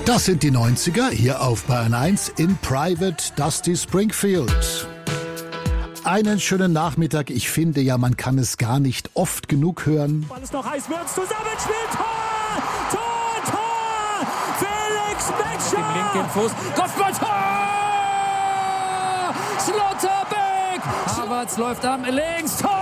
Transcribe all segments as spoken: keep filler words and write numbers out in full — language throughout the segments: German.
Das sind die neunziger hier auf Bayern eins in Private Dusty Springfield. Einen schönen Nachmittag. Ich finde ja, man kann es gar nicht oft genug hören. Weil es noch heiß wird, zusammenspielt, Tor! Tor, Tor! Felix Metscher! Im linken Fuß, Kopfball, Tor! Schlotterbeck! Havertz läuft am links, Tor!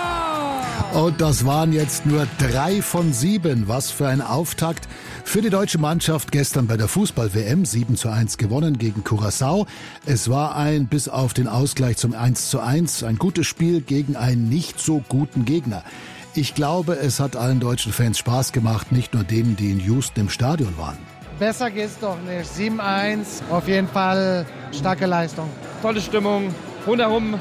Und das waren jetzt nur drei von sieben. Was für ein Auftakt für die deutsche Mannschaft gestern bei der Fußball-W M. sieben zu eins gewonnen gegen Curaçao. Es war ein, bis auf den Ausgleich zum eins zu eins, ein gutes Spiel gegen einen nicht so guten Gegner. Ich glaube, es hat allen deutschen Fans Spaß gemacht, nicht nur denen, die in Houston im Stadion waren. Besser geht's doch nicht. sieben eins, auf jeden Fall starke Leistung. Tolle Stimmung, rundherum,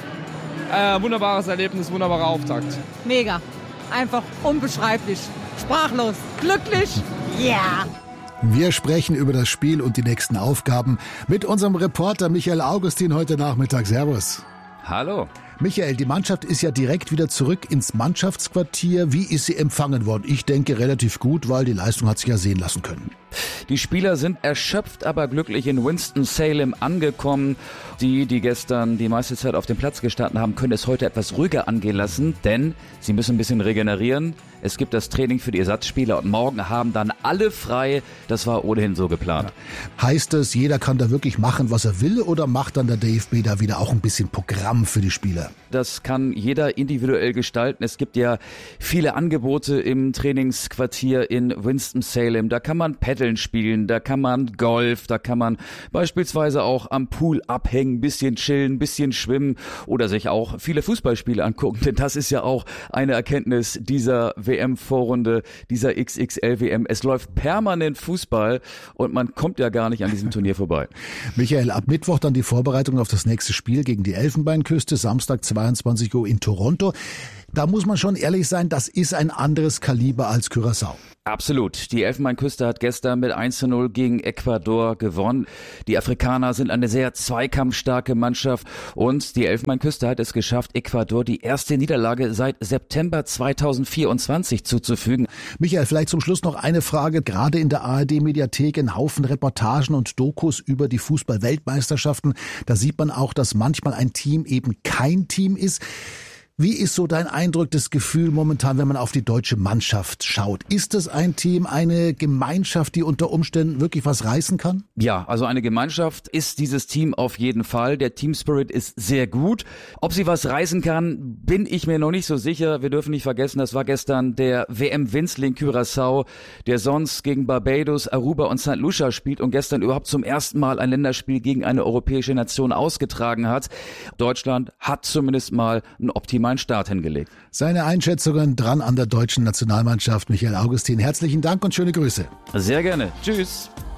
äh, wunderbares Erlebnis, wunderbarer Auftakt. Mega, einfach unbeschreiblich, sprachlos, glücklich, ja! Yeah. Wir sprechen über das Spiel und die nächsten Aufgaben mit unserem Reporter Michael Augustin heute Nachmittag. Servus. Hallo. Michael, die Mannschaft ist ja direkt wieder zurück ins Mannschaftsquartier. Wie ist sie empfangen worden? Ich denke relativ gut, weil die Leistung hat sich ja sehen lassen können. Die Spieler sind erschöpft, aber glücklich in Winston-Salem angekommen. Die, die gestern die meiste Zeit auf dem Platz gestanden haben, können es heute etwas ruhiger angehen lassen, denn sie müssen ein bisschen regenerieren. Es gibt das Training für die Ersatzspieler und morgen haben dann alle frei. Das war ohnehin so geplant. Heißt es, jeder kann da wirklich machen, was er will, oder macht dann der D F B da wieder auch ein bisschen Programm für die Spieler? Das kann jeder individuell gestalten. Es gibt ja viele Angebote im Trainingsquartier in Winston-Salem. Da kann man Paddeln spielen, da kann man Golf, da kann man beispielsweise auch am Pool abhängen, bisschen chillen, bisschen schwimmen oder sich auch viele Fußballspiele angucken. Denn das ist ja auch eine Erkenntnis dieser W M-Vorrunde, dieser X X L-W M. Es läuft permanent Fußball und man kommt ja gar nicht an diesem Turnier vorbei. Michael, ab Mittwoch dann die Vorbereitung auf das nächste Spiel gegen die Elfenbeinküste, Samstag zweiundzwanzig Uhr in Toronto. Da muss man schon ehrlich sein, das ist ein anderes Kaliber als Curaçao. Absolut. Die Elfenbeinküste hat gestern mit eins zu null gegen Ecuador gewonnen. Die Afrikaner sind eine sehr zweikampfstarke Mannschaft und die Elfenbeinküste hat es geschafft, Ecuador die erste Niederlage seit September zweitausendvierundzwanzig zuzufügen. Michael, vielleicht zum Schluss noch eine Frage. Gerade in der A R D-Mediathek ein Haufen Reportagen und Dokus über die Fußball-Weltmeisterschaften. Da sieht man auch, dass manchmal ein Team eben kein Team ist. Wie ist so dein Eindruck, das Gefühl momentan, wenn man auf die deutsche Mannschaft schaut? Ist es ein Team, eine Gemeinschaft, die unter Umständen wirklich was reißen kann? Ja, also eine Gemeinschaft ist dieses Team auf jeden Fall. Der Teamspirit ist sehr gut. Ob sie was reißen kann, bin ich mir noch nicht so sicher. Wir dürfen nicht vergessen, das war gestern der W M-Winzling Curaçao, der sonst gegen Barbados, Aruba und Sankt Lucia spielt und gestern überhaupt zum ersten Mal ein Länderspiel gegen eine europäische Nation ausgetragen hat. Deutschland hat zumindest mal einen optimalen Start hingelegt. Seine Einschätzungen dran an der deutschen Nationalmannschaft. Michael Augustin, herzlichen Dank und schöne Grüße. Sehr gerne. Tschüss.